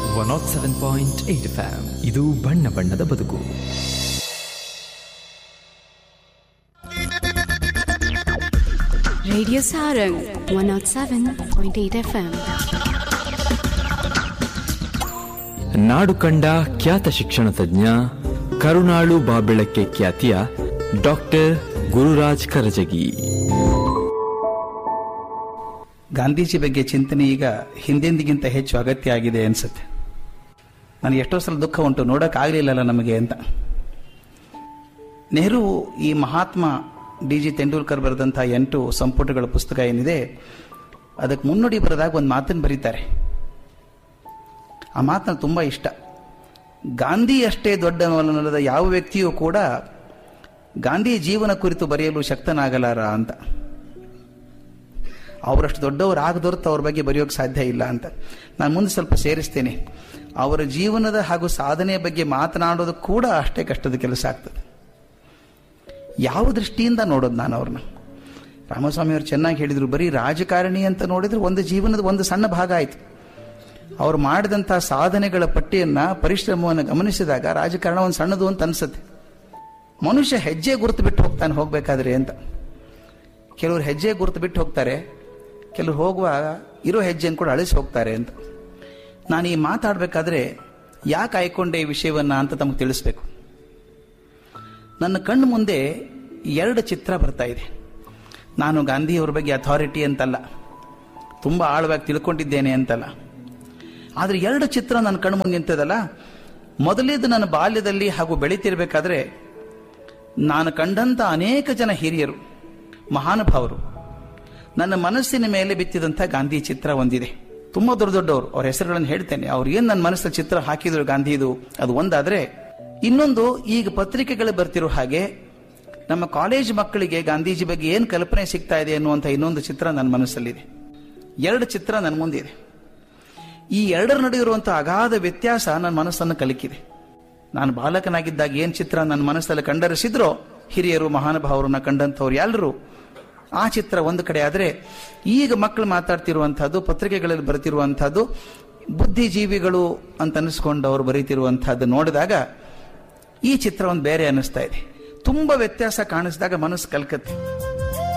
107.8 FM. ಇದು ಬಣ್ಣ ಬಣ್ಣದ ಬದುಕು. Radio Sarang 107.8 FM. ನಾಡು ಕಂಡ ಖ್ಯಾತ ಶಿಕ್ಷಣ ತಜ್ಞ, ಕರುಣಾಳು ಬಾಬೆಳಕ್ಕೆ ಖ್ಯಾತಿಯ ಡಾಕ್ಟರ್ ಗುರುರಾಜ್ ಕರಜಗಿ. ಗಾಂಧೀಜಿ ಬಗ್ಗೆ ಚಿಂತನೆ ಈಗ ಹಿಂದೆಂದಿಗಿಂತ ಹೆಚ್ಚು ಅಗತ್ಯ ಆಗಿದೆ ಅನ್ಸುತ್ತೆ. ನನಗೆ ಎಷ್ಟೋ ಸಲ ದುಃಖ ಉಂಟು, ನೋಡೋಕ್ಕಾಗಲಿಲ್ಲಲ್ಲ ನಮಗೆ ಅಂತ. ನೆಹರು ಈ ಮಹಾತ್ಮ ಡಿ.ಜಿ. ತೆಂಡೂಲ್ಕರ್ ಬರೆದಂಥ 8 ಸಂಪುಟಗಳ ಪುಸ್ತಕ ಏನಿದೆ, ಅದಕ್ಕೆ ಮುನ್ನುಡಿ ಬರೆದಾಗ ಒಂದು ಮಾತನ್ನು ಬರೀತಾರೆ. ಆ ಮಾತನ್ನು ತುಂಬ ಇಷ್ಟ. ಗಾಂಧಿ ಅಷ್ಟೇ ದೊಡ್ಡವನಲ್ಲದ ಯಾವ ವ್ಯಕ್ತಿಯೂ ಕೂಡ ಗಾಂಧಿ ಜೀವನ ಕುರಿತು ಬರೆಯಲು ಶಕ್ತನಾಗಲಾರ ಅಂತ. ಅವರಷ್ಟು ದೊಡ್ಡವರು ಆಗದೊರ್ತು ಅವ್ರ ಬಗ್ಗೆ ಬರೆಯೋಕೆ ಸಾಧ್ಯ ಇಲ್ಲ ಅಂತ. ನಾನು ಮುಂದೆ ಸ್ವಲ್ಪ ಸೇರಿಸ್ತೇನೆ. ಅವರ ಜೀವನದ ಹಾಗೂ ಸಾಧನೆಯ ಬಗ್ಗೆ ಮಾತನಾಡೋದು ಕೂಡ ಅಷ್ಟೇ ಕಷ್ಟದ ಕೆಲಸ ಆಗ್ತದೆ. ಯಾವ ದೃಷ್ಟಿಯಿಂದ ನೋಡೋದು ನಾನು ಅವ್ರನ್ನ? ರಾಮಸ್ವಾಮಿ ಅವರು ಚೆನ್ನಾಗಿ ಹೇಳಿದರು, ಬರೀ ರಾಜಕಾರಣಿ ಅಂತ ನೋಡಿದ್ರೆ ಒಂದು ಜೀವನದ ಒಂದು ಸಣ್ಣ ಭಾಗ ಆಯಿತು. ಅವ್ರು ಮಾಡಿದಂಥ ಸಾಧನೆಗಳ ಪಟ್ಟಿಯನ್ನು, ಪರಿಶ್ರಮವನ್ನು ಗಮನಿಸಿದಾಗ ರಾಜಕಾರಣ ಒಂದು ಸಣ್ಣದು ಅಂತ ಅನಿಸುತ್ತೆ. ಮನುಷ್ಯ ಹೆಜ್ಜೆ ಗುರುತು ಬಿಟ್ಟು ಹೋಗ್ತಾನೆ ಹೋಗಬೇಕಾದ್ರೆ ಅಂತ. ಕೆಲವರು ಹೆಜ್ಜೆ ಗುರುತು ಬಿಟ್ಟು ಹೋಗ್ತಾರೆ, ಕೆಲವರು ಹೋಗುವಾಗ ಇರೋ ಹೆಜ್ಜೆಯನ್ನು ಕೂಡ ಅಳಿಸಿ ಹೋಗ್ತಾರೆ ಅಂತ. ನಾನು ಈ ಮಾತಾಡಬೇಕಾದ್ರೆ ಯಾಕೆ ಆಯ್ಕೊಂಡೆ ಈ ವಿಷಯವನ್ನು ಅಂತ ತಮಗೆ ತಿಳಿಸ್ಬೇಕು. ನನ್ನ ಕಣ್ಣು ಮುಂದೆ 2 ಚಿತ್ರ ಬರ್ತಾ ಇದೆ. ನಾನು ಗಾಂಧಿಯವ್ರ ಬಗ್ಗೆ ಅಥಾರಿಟಿ ಅಂತಲ್ಲ, ತುಂಬ ಆಳವಾಗಿ ತಿಳ್ಕೊಂಡಿದ್ದೇನೆ ಅಂತಲ್ಲ, ಆದರೆ 2 ಚಿತ್ರ ನನ್ನ ಕಣ್ಣು ಮುಂದೆ ನಿಂತದಲ್ಲ. ಮೊದಲೇದು ನನ್ನ ಬಾಲ್ಯದಲ್ಲಿ ಹಾಗೂ ಬೆಳೀತಿರ್ಬೇಕಾದ್ರೆ ನಾನು ಕಂಡಂಥ ಅನೇಕ ಜನ ಹಿರಿಯರು, ಮಹಾನುಭಾವರು, ನನ್ನ ಮನಸ್ಸಿನ ಮೇಲೆ ಬಿತ್ತಿದಂಥ ಗಾಂಧಿ ಚಿತ್ರ ಒಂದಿದೆ. ತುಂಬ ದೊಡ್ಡವರು, ಅವ್ರ ಹೆಸರುಗಳನ್ನು ಹೇಳ್ತೇನೆ. ಅವ್ರು ಏನು ನನ್ನ ಮನಸ್ಸಿನ ಚಿತ್ರ ಹಾಕಿದ್ರು ಗಾಂಧಿದು, ಅದು ಒಂದಾದರೆ, ಇನ್ನೊಂದು ಈಗ ಪತ್ರಿಕೆಗಳು ಬರ್ತಿರೋ ಹಾಗೆ ನಮ್ಮ ಕಾಲೇಜ್ ಮಕ್ಕಳಿಗೆ ಗಾಂಧೀಜಿ ಬಗ್ಗೆ ಏನು ಕಲ್ಪನೆ ಸಿಗ್ತಾ ಇದೆ ಅನ್ನುವಂಥ ಇನ್ನೊಂದು ಚಿತ್ರ ನನ್ನ ಮನಸ್ಸಲ್ಲಿದೆ. 2 ಚಿತ್ರ ನನ್ನ ಮುಂದಿದೆ. ಈ 2ರ ನಡುವೆ ಇರುವಂಥ ಅಗಾಧ ವ್ಯತ್ಯಾಸ ನನ್ನ ಮನಸ್ಸನ್ನು ಕಲಕಿದೆ. ನಾನು ಬಾಲಕನಾಗಿದ್ದಾಗ ಏನು ಚಿತ್ರ ನನ್ನ ಮನಸ್ಸಲ್ಲಿ ಕಂಡರಿಸಿದ್ರೋ ಹಿರಿಯರು, ಮಹಾನುಭಾವರನ್ನ ಕಂಡಂಥವ್ರು ಎಲ್ಲರೂ, ಆ ಚಿತ್ರ ಒಂದು ಕಡೆ ಆದರೆ, ಈಗ ಮಕ್ಕಳು ಮಾತಾಡ್ತಿರುವಂಥದ್ದು, ಪತ್ರಿಕೆಗಳಲ್ಲಿ ಬರೆತಿರುವಂಥದ್ದು, ಬುದ್ಧಿಜೀವಿಗಳು ಅಂತ ಅನಿಸ್ಕೊಂಡವ್ರು ಬರೀತಿರುವಂಥದ್ದು ನೋಡಿದಾಗ ಈ ಚಿತ್ರ ಒಂದು ಬೇರೆ ಅನ್ನಿಸ್ತಾ ಇದೆ. ತುಂಬ ವ್ಯತ್ಯಾಸ ಕಾಣಿಸಿದಾಗ ಮನಸ್ಸು ಕಲ್ಕತ್ತೆ.